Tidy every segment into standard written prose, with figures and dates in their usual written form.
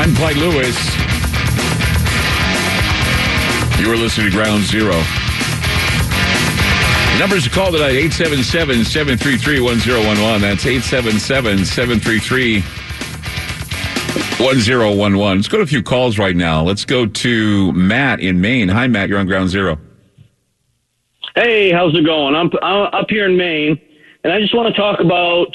I'm Clyde Lewis. You are listening to Ground Zero. The numbers to call tonight, 877-733-1011. That's 877-733-1011. Let's go to a few calls right now. Let's go to Matt in Maine. Hi, Matt. You're on Ground Zero. Hey, how's it going? I'm up here in Maine, and I just want to talk about,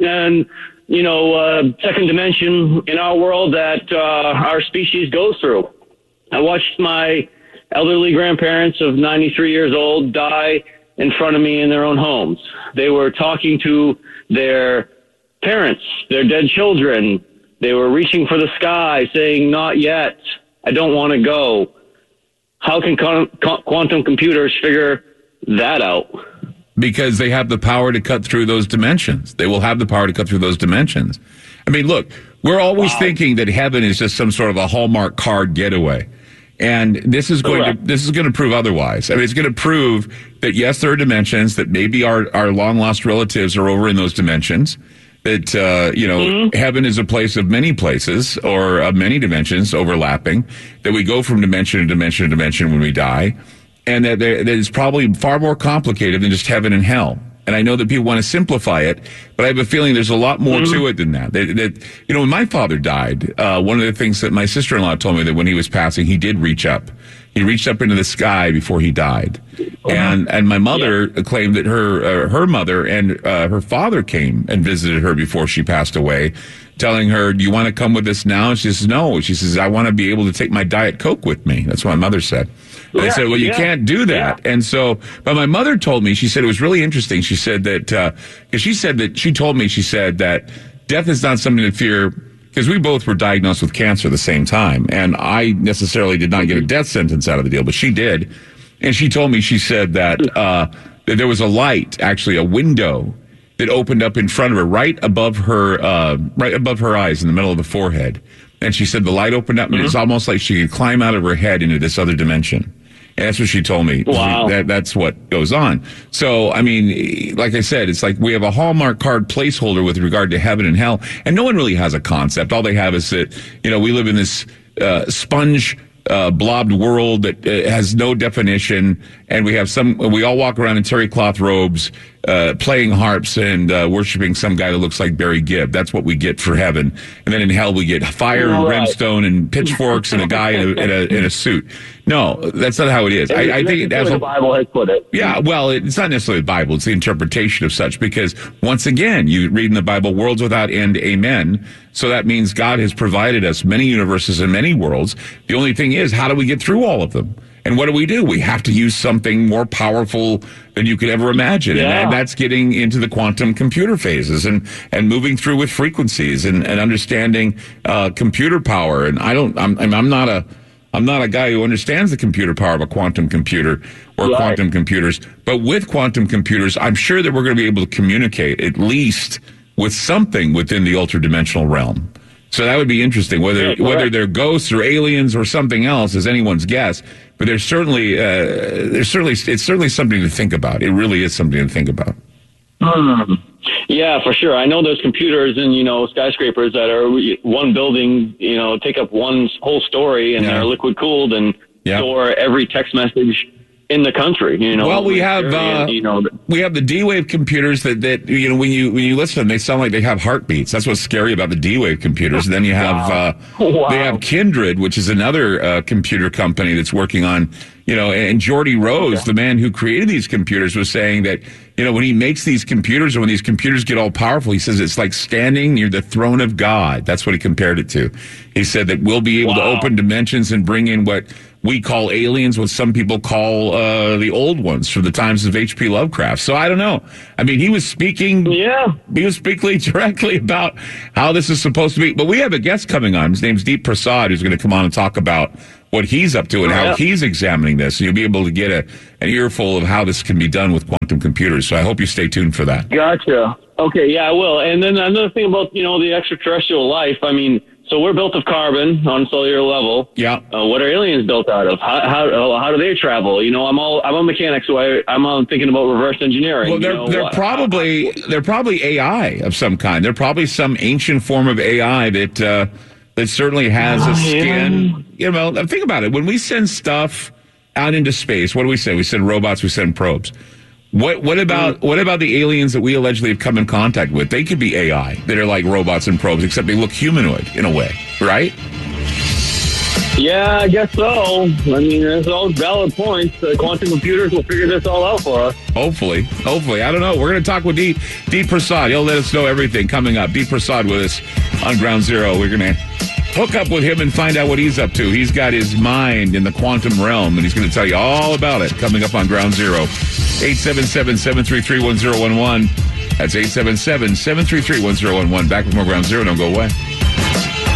second dimension in our world that our species goes through. I watched my elderly grandparents of 93 years old die in front of me in their own homes. They were talking to their parents, their dead children. They were reaching for the sky, saying, "Not yet. I don't want to go." How can quantum computers figure that out? Because they have the power to cut through those dimensions. They will have the power to cut through those dimensions. I mean, look, we're always thinking that heaven is just some sort of a Hallmark card getaway. And this is going to prove otherwise. I mean, it's going to prove that, yes, there are dimensions, that maybe our long-lost relatives are over in those dimensions, that, heaven is a place of many places or of many dimensions overlapping, that we go from dimension to dimension to dimension when we die, and that it's probably far more complicated than just heaven and hell. And I know that people want to simplify it, but I have a feeling there's a lot more to it than that. When my father died, one of the things that my sister-in-law told me that when he was passing, he did reach up. He reached up into the sky before he died. And my mother claimed that her mother and her father came and visited her before she passed away, telling her, "Do you want to come with us now?" She says, "No." She says, "I want to be able to take my Diet Coke with me." That's what my mother said. And I said, "Well, you can't do that." Yeah. And so, but my mother told me, she said it was really interesting. She said that, she said that death is not something to fear, because we both were diagnosed with cancer at the same time. And I necessarily did not get a death sentence out of the deal, but she did. And she told me, she said that there was a light, actually a window, that opened up in front of her, right above her eyes in the middle of the forehead. And she said the light opened up, and it's almost like she could climb out of her head into this other dimension. And that's what she told me. Wow. That's what goes on. So, I mean, like I said, it's like we have a Hallmark card placeholder with regard to heaven and hell, and no one really has a concept. All they have is that, we live in this sponge blobbed world that has no definition, and we all walk around in terry cloth robes, playing harps and worshiping some guy that looks like Barry Gibb. That's what we get for heaven. And then in hell we get fire and brimstone and pitchforks and a guy in a suit. No, that's not how it is. I think that's the Bible has put it. Yeah, well, it's not necessarily the Bible. It's the interpretation of such, because once again, you read in the Bible, worlds without end, amen. So that means God has provided us many universes and many worlds. The only thing is, how do we get through all of them? And what do? We have to use something more powerful than you could ever imagine. Yeah. And that's getting into the quantum computer phases and moving through with frequencies and understanding computer power. And I'm not a guy who understands the computer power of a quantum computer or quantum computers. But with quantum computers, I'm sure that we're going to be able to communicate at least with something within the ultra-dimensional realm. So that would be interesting. Whether they're ghosts or aliens or something else is anyone's guess. But it's certainly something to think about. It really is something to think about. Yeah, for sure. I know there's computers in, skyscrapers that are one building, take up one whole story, and they're liquid cooled and store every text message in the country. Well, we have the D-Wave computers that when you listen to them, they sound like they have heartbeats. That's what's scary about the D-Wave computers. And then you have they have Kindred, which is another computer company that's working on, and Geordie Rose, the man who created these computers, was saying that, when he makes these computers, or when these computers get all powerful, he says it's like standing near the throne of God. That's what he compared it to. He said that we'll be able to open dimensions and bring in what we call aliens, what some people call the old ones from the times of H.P. Lovecraft. So I don't know. I mean, he was speaking directly about how this is supposed to be. But we have a guest coming on. His name's Deep Prasad, who's going to come on and talk about what he's up to and how he's examining this. And you'll be able to get an earful of how this can be done with quantum computers. So I hope you stay tuned for that. Gotcha. Okay, yeah, I will. And then another thing about, the extraterrestrial life, I mean, so we're built of carbon on a cellular level. Yeah. What are aliens built out of? How do they travel? I'm a mechanic, so I'm thinking about reverse engineering. Well, they're probably AI of some kind. They're probably some ancient form of AI that that certainly has a skin. You know, think about it. When we send stuff out into space, what do we send? We send robots, we send probes. What about the aliens that we allegedly have come in contact with? They could be AI that are like robots and probes, except they look humanoid in a way, right? Yeah, I guess so. I mean, there's all valid points. Quantum computers will figure this all out for us. Hopefully. I don't know. We're going to talk with Deep Prasad. He'll let us know everything coming up. Deep Prasad with us on Ground Zero. We're going to hook up with him and find out what he's up to. He's got his mind in the quantum realm, and he's going to tell you all about it coming up on Ground Zero. 877-733-1011. That's 877-733-1011. Back with more Ground Zero. Don't go away.